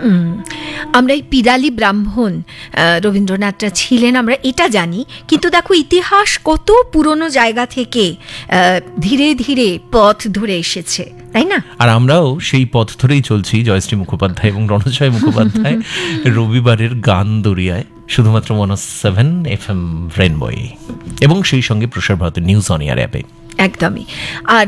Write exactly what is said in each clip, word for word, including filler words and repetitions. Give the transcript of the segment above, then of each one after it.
আমরা এই পিরালি ব্রাহ্মণ রবীন্দ্রনাথরা ছিলেন আমরা এটা জানি, কিন্তু দেখো ইতিহাস কত পুরনো জায়গা থেকে ধীরে ধীরে পথ ধরে এসেছে, তাই না? আর আমরাও সেই পথ ধরেই চলছি। জয়শ্রী মুখোপাধ্যায় এবং রণজয় মুখোপাধ্যায় রবিবারের গান দরিয়ায় শুধুমাত্র মনো সেভেন এফ এম রেনবয় এবং সেই সঙ্গে প্রসার ভারতের নিউজ অন এয়ার অ্যাপে। একদমই। আর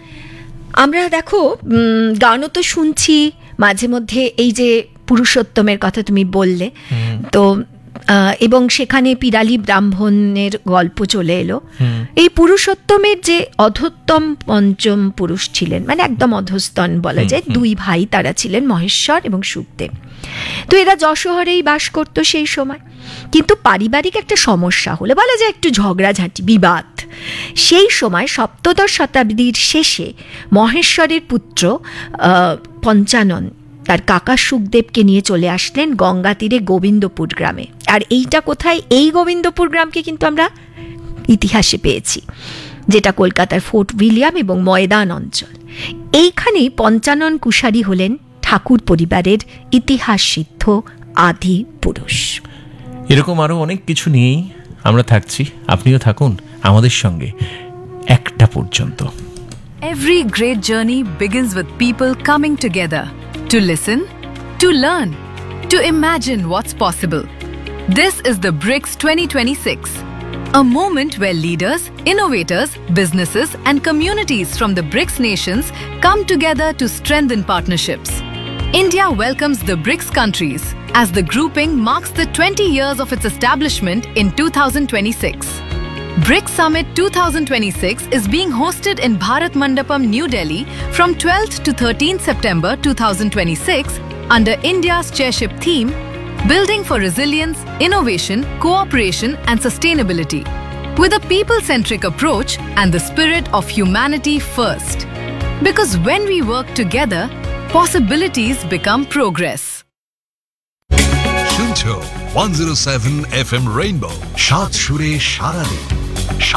আমরা দেখো গানও তো শুনছি মাঝে মধ্যে, এই যে পুরুষোত্তমের কথা তুমি বললে, তো এবং সেখানে পিরালি ব্রাহ্মণের গল্প চলে এলো। এই পুরুষোত্তমের যে অধোত্তম পঞ্চম পুরুষ ছিলেন, মানে একদম অধস্তন বলা যায়, দুই ভাই তারা ছিলেন মহেশ্বর এবং শুকদেব। তো এরা যশোহরেই বাস করতো সেই সময়, কিন্তু পারিবারিক একটা সমস্যা হলে বলা যায় একটু ঝগড়াঝাঁটি বিবাদ, সেই সময় সপ্তদশ শতাব্দীর শেষে মহেশ্বরের পুত্র পঞ্চানন তার কাকা সুখদেবকে নিয়ে চলে আসলেন গঙ্গা তীরে গোবিন্দপুর গ্রামে। আর এইটা কোথায়? এই গোবিন্দপুর গ্রামকে কিন্তু আমরা ইতিহাসে পেয়েছি, যেটা কলকাতার ফোর্ট উইলিয়াম এবং ময়দান অঞ্চল। এইখানেই পঞ্চানন কুশারী হলেন ঠাকুর পরিবারের ইতিহাস সিদ্ধ আদি পুরুষ। এরকম আরো অনেক কিছু নিয়েই আমরা থাকছি, আপনিও থাকুন আমাদের সঙ্গে একটা পর্যন্ত। Every great journey begins with people coming together to listen, to learn, to imagine what's possible. This is the BRICS twenty twenty-six, a moment where leaders, innovators, businesses and communities from the BRICS nations come together to strengthen partnerships. India welcomes the BRICS countries as the grouping marks the twenty years of its establishment in two thousand twenty-six. BRICS Summit twenty twenty-six is being hosted in Bharat Mandapam, New Delhi from twelfth to thirteenth September twenty twenty-six under India's chairship theme, Building for Resilience, Innovation, Cooperation and Sustainability, with a people-centric approach and the spirit of humanity first. Because when we work together, possibilities become progress. শুনছো one oh seven F M rainbow, সাত সুরে সারা দিন।